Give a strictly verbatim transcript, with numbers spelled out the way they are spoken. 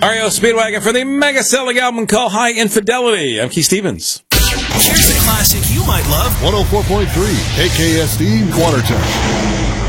R E O Speedwagon for the mega-selling album called High Infidelity. I'm Keith Stevens. Here's a classic you might love. one oh four point three K K S D Watertown.